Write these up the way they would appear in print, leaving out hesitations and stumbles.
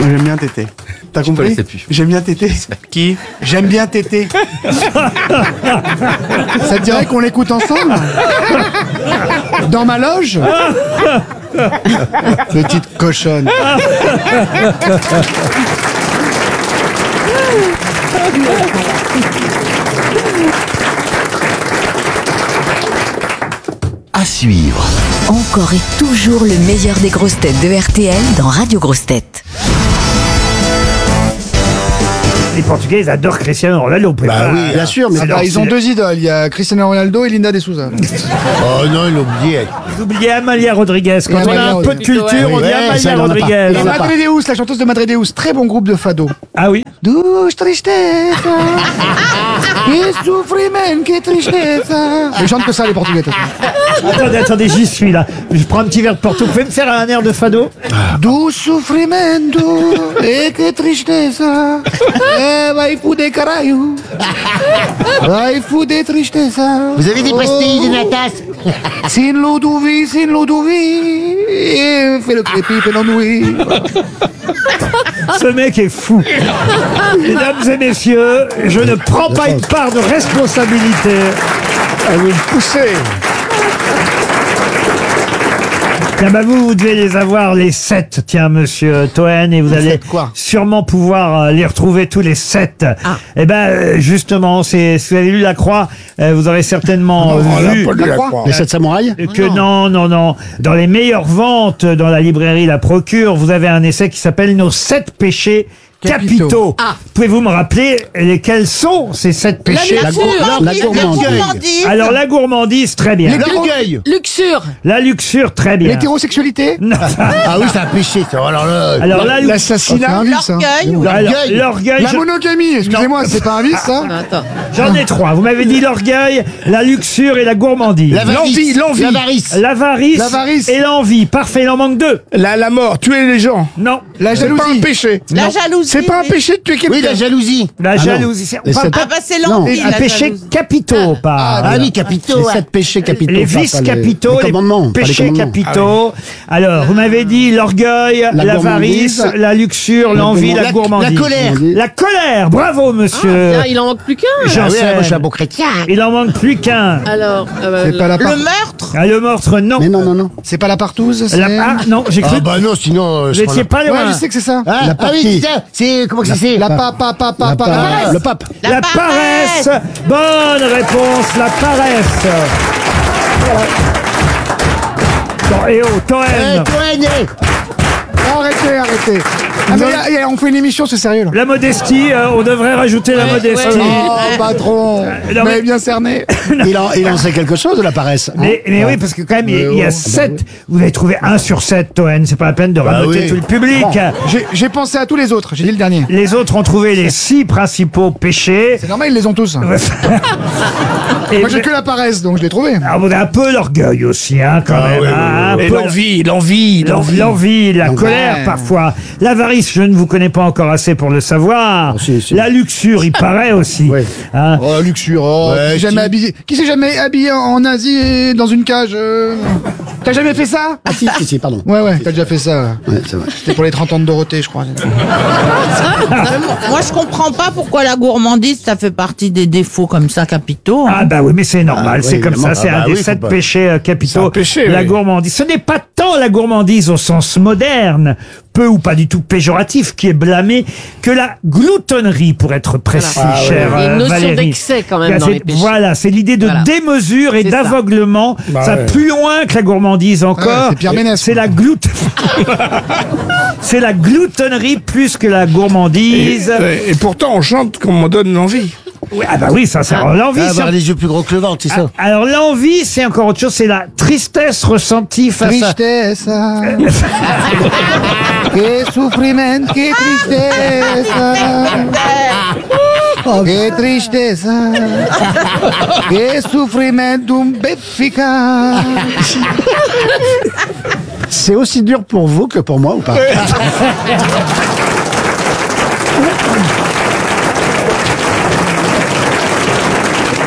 J'aime bien téter. T'as compris? J'aime bien téter. Qui? J'aime bien téter. Ça te dirait qu'on l'écoute ensemble? Dans ma loge? Petite cochonne. À suivre. Encore et toujours le meilleur des grosses têtes de RTL dans Radio Grosses Têtes. Les Portugais, ils adorent Cristiano Ronaldo. Bah oui, bien sûr, mais ils ont deux idoles. Il y a Cristiano Ronaldo et Linda de Souza. Oh non, il a oublié. Vous oubliez Amalia Rodriguez. Quand on a un peu de culture, on dit Amalia Rodriguez. Et Madre Deus, la chanteuse de Madre Deus. Très bon groupe de fado. Ah oui? Dos tristeza, que sufriment, que tristeza. Ils chantent que ça, les Portugais. Attendez, j'y suis là. Je prends un petit verre de Porto. Vous pouvez me faire un air de fado? Do sofrimento, e que tristeza. Vai fuder caralho. Vai fuder tristeza. Vous avez des pastilles de natas? Sin Ludovic, fais le crépi, fais l'ennui. Ce mec est fou. Mesdames et messieurs, je ne prends pas une part de responsabilité. À vous le pousser. Tiens, bah vous devez les avoir les 7, tiens, monsieur Toen, et vous allez sûrement pouvoir les retrouver tous les 7. Ah. Et ben, justement, si vous avez lu La Croix, vous aurez certainement vu les 7 samouraïs. Que non. Dans les meilleures ventes dans la librairie La Procure, vous avez un essai qui s'appelle Nos 7 péchés capitaux. Ah. Pouvez-vous me rappeler lesquels sont ces 7 péchés? La gourmandise. Alors la gourmandise, très bien. L'orgueil. Luxure. La luxure, très bien. L'hétérosexualité. Non. Ah oui, c'est un péché, ça. Alors là, l'assassinat. L'orgueil. La monogamie, excusez-moi, c'est pas un vice, ça? J'en ai 3. Vous m'avez dit l'orgueil, la luxure et la gourmandise. L'envie. L'avarice et l'envie. Parfait, il en manque 2. La mort, tuer les gens. Non. La jalousie. C'est pas un péché. La jalousie. C'est pas un péché de tuer quelqu'un. Oui, la jalousie. La jalousie. C'est l'envie. un péché capitaux, pas. Ah oui, capitaux. Les 7 péchés capitaux. Les vices capitaux, les péchés capitaux. Alors, vous m'avez dit l'orgueil, l'avarice, la luxure, l'envie, la gourmandise. La colère. La colère. Bravo, monsieur. Il en manque plus qu'un. J'en sais. Moi, je suis un bon chrétien. Il en manque plus qu'un. Alors, c'est pas le meurtre. Le meurtre, non. Mais non. C'est pas la partouze. Non, j'ai cru. Ah bah non, sinon. Vous n'étiez pas loin. Ouais, je sais que c'est ça. Ah oui, c'est ça. C'est comment que c'est? Le pape. La paresse. Bonne réponse, la paresse. Bon, et Toen. Arrêtez. Ah, mais on fait une émission, c'est sérieux là. La modestie, on devrait rajouter la modestie. Oh, patron. Non, mais bien cerné. Il en sait quelque chose de la paresse. Mais oui, parce que quand même, il y a 7. Vous avez trouvé 1 sur 7, Toen. C'est pas la peine de ramoter tout le public. Bon, j'ai pensé à tous les autres. J'ai dit le dernier. Les autres ont trouvé les 6 principaux péchés. C'est normal, ils les ont tous. Moi, j'ai que la paresse, donc je l'ai trouvé. Alors, vous avez un peu l'orgueil aussi, hein, quand même. Et l'envie, la colère, parfois. L'avarice, je ne vous connais pas encore assez pour le savoir. Si. La luxure, il paraît aussi. Ouais. Hein. Oh, luxure. Qui s'est jamais habillé en Asie dans une cage T'as jamais fait ça? Ah si, pardon. Ouais, t'as déjà fait ça. Ouais, c'est vrai. C'était pour les 30 ans de Dorothée, je crois. Moi, je comprends pas pourquoi la gourmandise, ça fait partie des défauts comme ça capitaux. Ah bah oui, mais c'est normal, c'est comme ça, c'est un des 7 faut pas. péchés capitaux. C'est un péché, la oui. gourmandise. Ce n'est pas tant la gourmandise au sens moderne, peu ou pas du tout péjoratif, qui est blâmé, que la gloutonnerie, pour être précis, chère Il y a une notion Valérie. d'excès quand même dans les péchés. Voilà, c'est l'idée de démesure et C'est ça. d'aveuglement. Ça va plus loin que la gourmandise encore. c'est Pierre Ménès, C'est la c'est la gloutonnerie plus que la gourmandise. Et pourtant, on chante qu'on me donne l'envie. Oui, ah bah oui, ça c'est l'envie. Avoir les yeux plus gros que le ventre, c'est ça. Alors l'envie, c'est encore autre chose, c'est la tristesse ressentie face à... Tristeza. Que sufriment, que tristeza. Que tristeza. Que sufrimentum befica. C'est aussi dur pour vous que pour moi ou pas?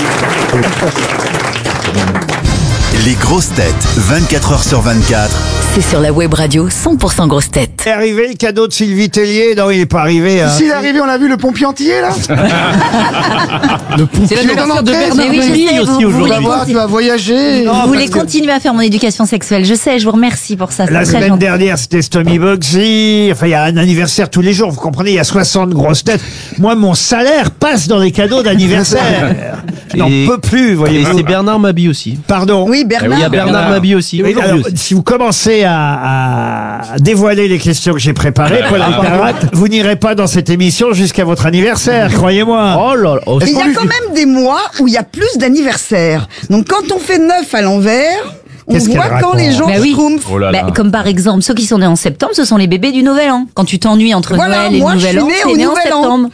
Les grosses têtes, 24h sur 24. c'est sur la web radio 100% grosses têtes. C'est arrivé le cadeau de Sylvie Tellier? Non, il n'est pas arrivé. Hein. S'il est arrivé, on a vu le pompier entier, là. C'est l'anniversaire de Bernard Mais oui, je Mabille sais, aussi vous Tu aujourd'hui. vas voir, tu vas voyager. Non, Vous parce voulez que continuer à faire mon éducation sexuelle. Je sais, je vous remercie pour ça. la C'est très semaine gentil. dernière, c'était Stomy Bugsy. Enfin, il y a un anniversaire tous les jours. Vous comprenez, il y a 60 grosses têtes. Moi, mon salaire passe dans les cadeaux d'anniversaire. Je n'en Et- peux plus, Et voyez-vous. c'est Bernard Mabille aussi. Pardon. Oui, Il Bernard. y a Bernard Mabille aussi. Oui, Aujourd'hui alors, aussi. si vous commencez à dévoiler les questions que j'ai préparées, Paul Alcarat, vous n'irez pas dans cette émission jusqu'à votre anniversaire, croyez-moi. Oh là là. Oh, Mais il y a quand même des mois où il y a plus d'anniversaires. Donc quand on fait 9 à l'envers, on Qu'est-ce voit qu'elle quand les gens Bah oui. schtroumpfent. Oh là là. Bah, comme par exemple, ceux qui sont nés en septembre, ce sont les bébés du Nouvel An. Quand tu t'ennuies entre Voilà, Noël et moi, le je Nouvel suis An, née t'es au né en Nouvel An. septembre.